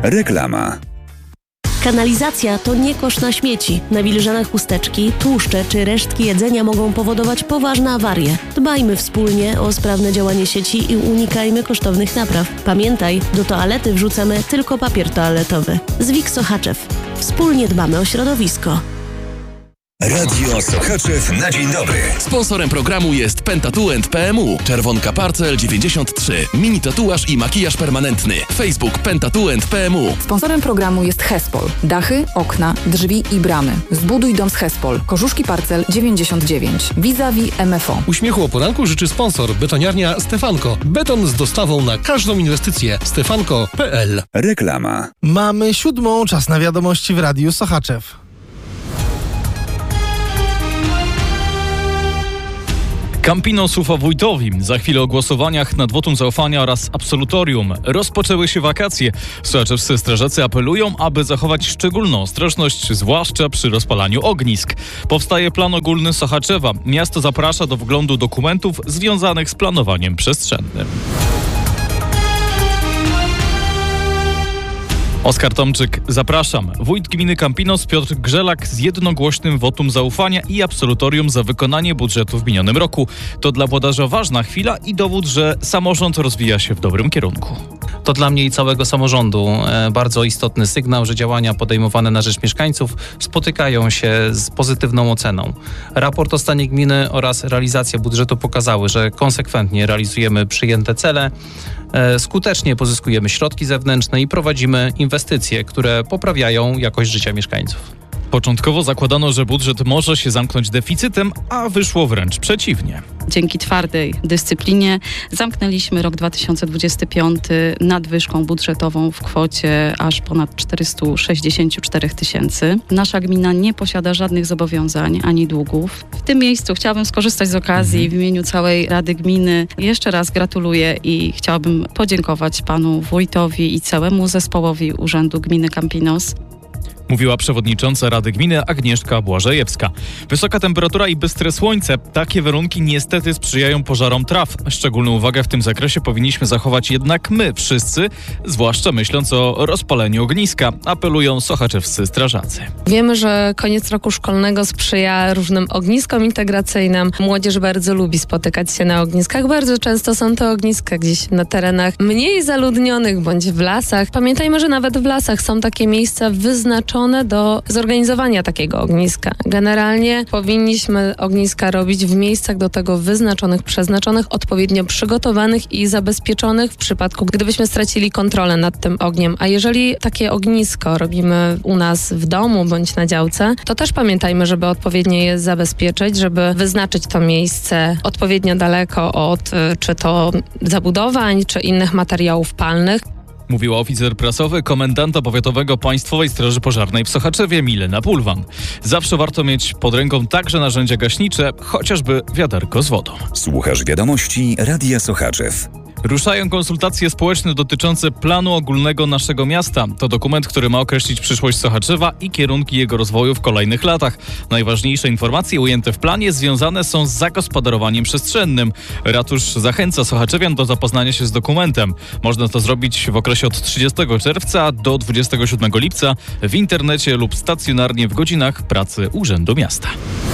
Reklama. Kanalizacja to nie kosz na śmieci. Nawilżane chusteczki, tłuszcze czy resztki jedzenia mogą powodować poważne awarie. Dbajmy wspólnie o sprawne działanie sieci i unikajmy kosztownych napraw. Pamiętaj, do toalety wrzucamy tylko papier toaletowy. Zwik Sochaczew. Wspólnie dbamy o środowisko. Radio Sochaczew na dzień dobry. Sponsorem programu jest Pentatuent PMU. Czerwonka Parcel 93. Mini tatuaż i makijaż permanentny. Facebook Pentatuent PMU. Sponsorem programu jest Hespol. Dachy, okna, drzwi i bramy. Zbuduj dom z Hespol. Korzuszki Parcel 99. Vis-a-vis MFO. Uśmiechu o poranku życzy sponsor betoniarnia Stefanko. Beton z dostawą na każdą inwestycję. Stefanko.pl. Reklama. Mamy 7:00, czas na wiadomości w Radiu Sochaczew. Campinosów o Wójtowi. Za chwilę o głosowaniach nad wotum zaufania oraz absolutorium. Rozpoczęły się wakacje. Sochaczewscy strażacy apelują, aby zachować szczególną ostrożność, zwłaszcza przy rozpalaniu ognisk. Powstaje plan ogólny Sochaczewa. Miasto zaprasza do wglądu dokumentów związanych z planowaniem przestrzennym. Oskar Tomczyk, zapraszam. Wójt gminy Campinos Piotr Grzelak z jednogłośnym wotum zaufania i absolutorium za wykonanie budżetu w minionym roku. To dla włodarza ważna chwila i dowód, że samorząd rozwija się w dobrym kierunku. To dla mnie i całego samorządu bardzo istotny sygnał, że działania podejmowane na rzecz mieszkańców spotykają się z pozytywną oceną. Raport o stanie gminy oraz realizacja budżetu pokazały, że konsekwentnie realizujemy przyjęte cele, skutecznie pozyskujemy środki zewnętrzne i prowadzimy inwestycje, które poprawiają jakość życia mieszkańców. Początkowo zakładano, że budżet może się zamknąć deficytem, a wyszło wręcz przeciwnie. Dzięki twardej dyscyplinie zamknęliśmy rok 2025 nadwyżką budżetową w kwocie aż ponad 464 000. Nasza gmina nie posiada żadnych zobowiązań ani długów. W tym miejscu chciałabym skorzystać z okazji w imieniu całej Rady Gminy. Jeszcze raz gratuluję i chciałabym podziękować panu wójtowi i całemu zespołowi Urzędu Gminy Campinos. Mówiła przewodnicząca Rady Gminy Agnieszka Błażejewska. Wysoka temperatura i bystre słońce. Takie warunki niestety sprzyjają pożarom traw. Szczególną uwagę w tym zakresie powinniśmy zachować jednak my wszyscy, zwłaszcza myśląc o rozpaleniu ogniska, apelują sochaczewscy strażacy. Wiemy, że koniec roku szkolnego sprzyja różnym ogniskom integracyjnym. Młodzież bardzo lubi spotykać się na ogniskach. Bardzo często są to ogniska gdzieś na terenach mniej zaludnionych bądź w lasach. Pamiętajmy, że nawet w lasach są takie miejsca wyznaczone do zorganizowania takiego ogniska. Generalnie powinniśmy ogniska robić w miejscach do tego wyznaczonych, przeznaczonych, odpowiednio przygotowanych i zabezpieczonych w przypadku, gdybyśmy stracili kontrolę nad tym ogniem. A jeżeli takie ognisko robimy u nas w domu bądź na działce, to też pamiętajmy, żeby odpowiednio je zabezpieczyć, żeby wyznaczyć to miejsce odpowiednio daleko od czy to zabudowań, czy innych materiałów palnych. Mówiła oficer prasowy komendanta powiatowego Państwowej Straży Pożarnej w Sochaczewie Milena Pulwan. Zawsze warto mieć pod ręką także narzędzia gaśnicze, chociażby wiaderko z wodą. Słuchasz wiadomości Radia Sochaczew. Ruszają konsultacje społeczne dotyczące planu ogólnego naszego miasta. To dokument, który ma określić przyszłość Sochaczewa i kierunki jego rozwoju w kolejnych latach. Najważniejsze informacje ujęte w planie związane są z zagospodarowaniem przestrzennym. Ratusz zachęca sochaczewian do zapoznania się z dokumentem. Można to zrobić w okresie od 30 czerwca do 27 lipca w internecie lub stacjonarnie w godzinach pracy Urzędu Miasta.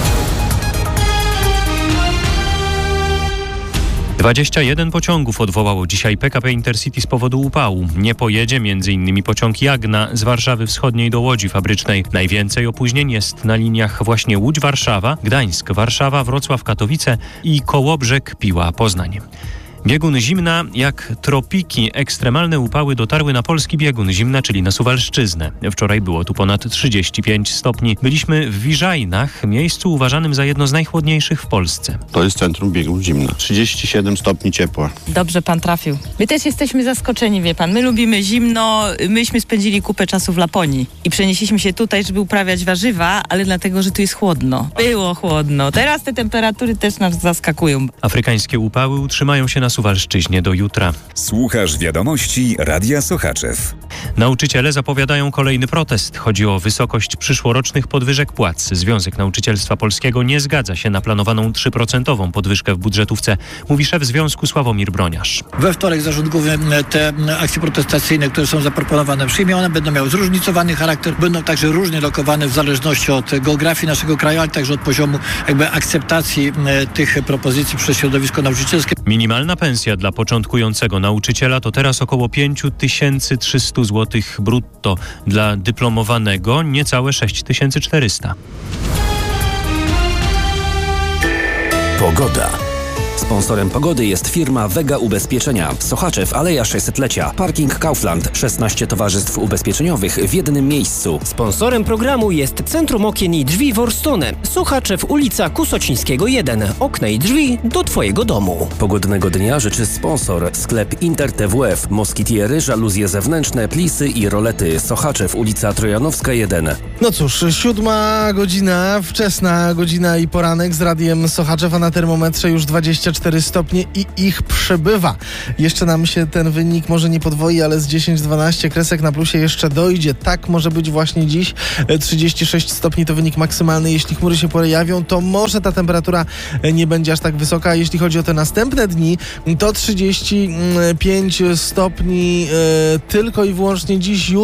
21 pociągów odwołało dzisiaj PKP Intercity z powodu upału. Nie pojedzie m.in. pociąg Jagna z Warszawy Wschodniej do Łodzi Fabrycznej. Najwięcej opóźnień jest na liniach właśnie Łódź-Warszawa, Gdańsk-Warszawa, Wrocław-Katowice i Kołobrzeg-Piła-Poznań. Biegun zimna jak tropiki. Ekstremalne upały dotarły na polski biegun zimna, czyli na Suwalszczyznę. Wczoraj było tu ponad 35 stopni. Byliśmy w Wiżajnach, miejscu uważanym za jedno z najchłodniejszych w Polsce. To jest centrum biegun zimna. 37 stopni ciepła. Dobrze pan trafił. My też jesteśmy zaskoczeni, wie pan. My lubimy zimno. Myśmy spędzili kupę czasu w Laponii i przenieśliśmy się tutaj, żeby uprawiać warzywa, ale dlatego, że tu jest chłodno. Było chłodno. Teraz te temperatury też nas zaskakują. Afrykańskie upały utrzymają się na Suwalszczyźnie do jutra. Słuchasz wiadomości Radia Sochaczew. Nauczyciele zapowiadają kolejny protest. Chodzi o wysokość przyszłorocznych podwyżek płac. Związek Nauczycielstwa Polskiego nie zgadza się na planowaną 3% podwyżkę w budżetówce, mówi szef związku Sławomir Broniarz. We wtorek zarząd główny te akcje protestacyjne, które są zaproponowane, przyjmie. One będą miały zróżnicowany charakter, będą także różnie lokowane w zależności od geografii naszego kraju, ale także od poziomu akceptacji tych propozycji przez środowisko nauczycielskie. Minimalna pensja dla początkującego nauczyciela to teraz około 5300 zł brutto. Dla dyplomowanego niecałe 6400. Pogoda. Sponsorem pogody jest firma Vega Ubezpieczenia. Sochaczew, Aleja 600-lecia. Parking Kaufland. 16 towarzystw ubezpieczeniowych w jednym miejscu. Sponsorem programu jest Centrum Okien i Drzwi Worstone. Sochaczew, ulica Kusocińskiego 1. Okna i drzwi do Twojego domu. Pogodnego dnia życzy sponsor. Sklep Inter TWF. Moskitiery, żaluzje zewnętrzne, plisy i rolety. Sochaczew, ulica Trojanowska 1. No cóż, 7 godzina, wczesna godzina i poranek z Radiem Sochaczew, a na termometrze już 24 stopnie i ich przybywa. Jeszcze nam się ten wynik może nie podwoi, ale z 10-12 kresek na plusie jeszcze dojdzie. Tak może być właśnie dziś. 36 stopni to wynik maksymalny. Jeśli chmury się pojawią, to może ta temperatura nie będzie aż tak wysoka. Jeśli chodzi o te następne dni, to 35 stopni tylko i wyłącznie dziś.